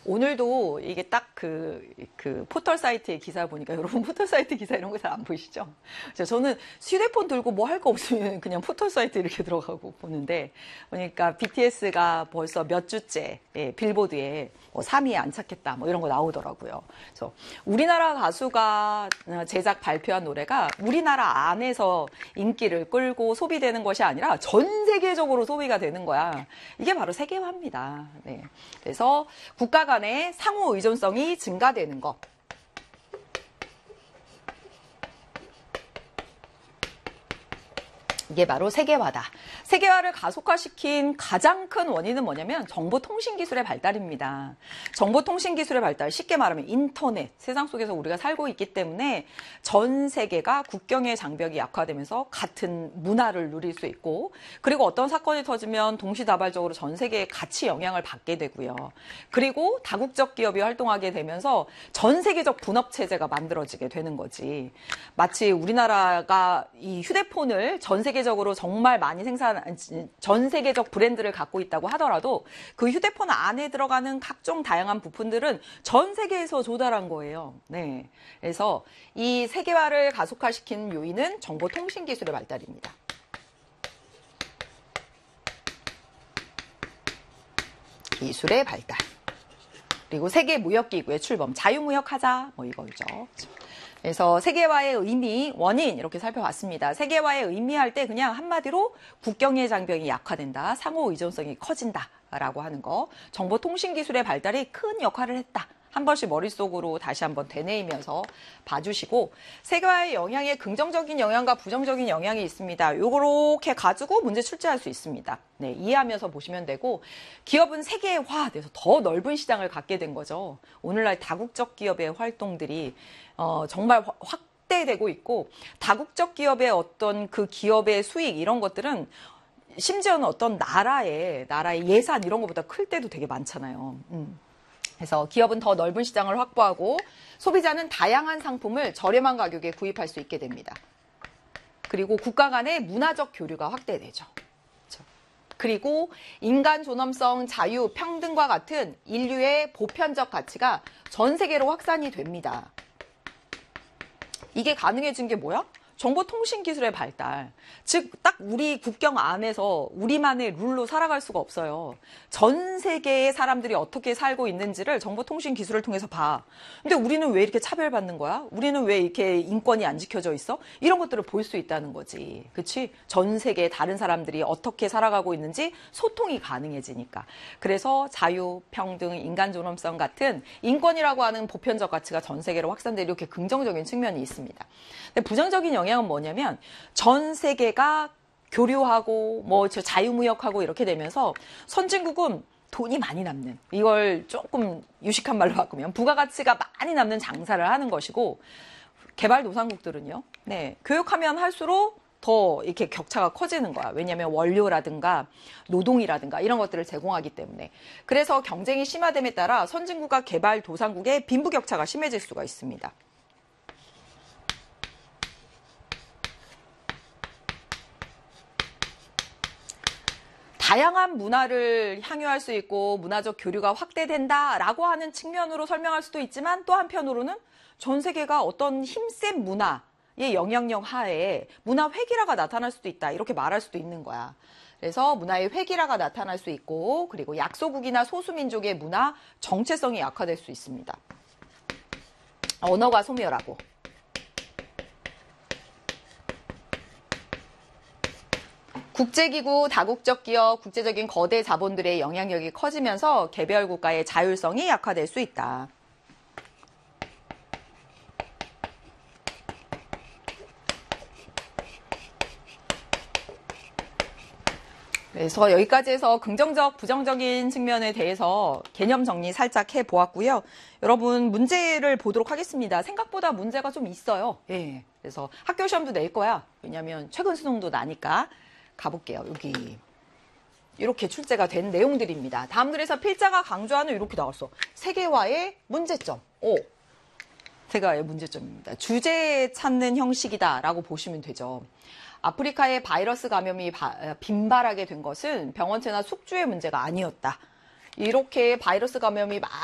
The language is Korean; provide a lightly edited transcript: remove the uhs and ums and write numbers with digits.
오늘도 이게 딱 포털 사이트의 기사 보니까 여러분 포털 사이트 기사 이런 거 잘 안 보이시죠? 저는 휴대폰 들고 뭐 할 거 없으면 그냥 포털 사이트 이렇게 들어가고 보는데 보니까 BTS가 벌써 몇 주째 빌보드에 3위에 안착했다 뭐 이런 거 나오더라고요. 그래서 우리나라 가수가 제작 발표한 노래가 우리나라 안에서 인기를 끌고 소비되는 것이 아니라 전 세계적으로 소비가 되는 거야. 이게 바로 세계화입니다. 네. 그래서 국가 간의 상호 의존성이 증가되는 것. 이게 바로 세계화다. 세계화를 가속화시킨 가장 큰 원인은 뭐냐면 정보통신기술의 발달입니다. 정보통신기술의 발달, 쉽게 말하면 인터넷, 세상 속에서 우리가 살고 있기 때문에 전 세계가 국경의 장벽이 약화되면서 같은 문화를 누릴 수 있고, 그리고 어떤 사건이 터지면 동시다발적으로 전 세계에 같이 영향을 받게 되고요. 그리고 다국적 기업이 활동하게 되면서 전 세계적 분업체제가 만들어지게 되는 거지. 마치 우리나라가 이 휴대폰을 전 세계적으로 정말 많이 전 세계적 브랜드를 갖고 있다고 하더라도 그 휴대폰 안에 들어가는 각종 다양한 부품들은 전 세계에서 조달한 거예요. 네. 그래서 이 세계화를 가속화시키는 요인은 정보통신기술의 발달입니다. 기술의 발달. 그리고 세계무역기구의 출범, 자유무역하자 뭐 이거죠. 그래서 세계화의 의미, 원인 이렇게 살펴봤습니다. 세계화의 의미할 때 그냥 한마디로 국경의 장벽이 약화된다, 상호 의존성이 커진다라고 하는 거. 정보통신기술의 발달이 큰 역할을 했다. 한 번씩 머릿속으로 다시 한번 되뇌이면서 봐주시고, 세계화의 영향에 긍정적인 영향과 부정적인 영향이 있습니다. 요렇게 가지고 문제 출제할 수 있습니다. 네, 이해하면서 보시면 되고, 기업은 세계화돼서 더 넓은 시장을 갖게 된 거죠. 오늘날 다국적 기업의 활동들이 정말 확대되고 있고, 다국적 기업의 어떤 그 기업의 수익 이런 것들은 심지어는 어떤 나라의 예산 이런 것보다 클 때도 되게 많잖아요. 그래서 기업은 더 넓은 시장을 확보하고 소비자는 다양한 상품을 저렴한 가격에 구입할 수 있게 됩니다. 그리고 국가 간의 문화적 교류가 확대되죠. 그리고 인간 존엄성, 자유, 평등과 같은 인류의 보편적 가치가 전 세계로 확산이 됩니다. 이게 가능해진 게 뭐야? 정보통신기술의 발달. 즉, 딱 우리 국경 안에서 우리만의 룰로 살아갈 수가 없어요. 전 세계의 사람들이 어떻게 살고 있는지를 정보통신기술을 통해서 봐. 근데 우리는 왜 이렇게 차별받는 거야? 우리는 왜 이렇게 인권이 안 지켜져 있어? 이런 것들을 볼 수 있다는 거지. 그치? 전 세계의 다른 사람들이 어떻게 살아가고 있는지 소통이 가능해지니까. 그래서 자유, 평등, 인간 존엄성 같은 인권이라고 하는 보편적 가치가 전 세계로 확산되는 이렇게 긍정적인 측면이 있습니다. 근데 부정적인 영향은 뭐냐면 전 세계가 교류하고 뭐 자유무역하고 이렇게 되면서 선진국은 돈이 많이 남는, 이걸 조금 유식한 말로 바꾸면 부가가치가 많이 남는 장사를 하는 것이고, 개발도상국들은요, 네, 교육하면 할수록 더 이렇게 격차가 커지는 거야. 왜냐하면 원료라든가 노동이라든가 이런 것들을 제공하기 때문에. 그래서 경쟁이 심화됨에 따라 선진국과 개발도상국의 빈부격차가 심해질 수가 있습니다. 다양한 문화를 향유할 수 있고 문화적 교류가 확대된다라고 하는 측면으로 설명할 수도 있지만, 또 한편으로는 전 세계가 어떤 힘센 문화의 영향력 하에 문화 회귀라가 나타날 수도 있다, 이렇게 말할 수도 있는 거야. 그래서 문화의 회귀라가 나타날 수 있고, 그리고 약소국이나 소수민족의 문화 정체성이 약화될 수 있습니다. 언어가 소멸하고, 국제기구, 다국적 기업, 국제적인 거대 자본들의 영향력이 커지면서 개별 국가의 자율성이 약화될 수 있다. 그래서 여기까지 해서 긍정적, 부정적인 측면에 대해서 개념 정리 살짝 해보았고요. 여러분 문제를 보도록 하겠습니다. 생각보다 문제가 좀 있어요. 예. 그래서 학교 시험도 낼 거야. 왜냐하면 최근 수능도 나니까. 가볼게요. 여기 이렇게 출제가 된 내용들입니다. 다음들에서 필자가 강조하는, 이렇게 나왔어. 세계화의 문제점. 세계화의 문제점입니다. 주제 찾는 형식이다라고 보시면 되죠. 아프리카에 바이러스 감염이 빈발하게 된 것은 병원체나 숙주의 문제가 아니었다. 이렇게 바이러스 감염이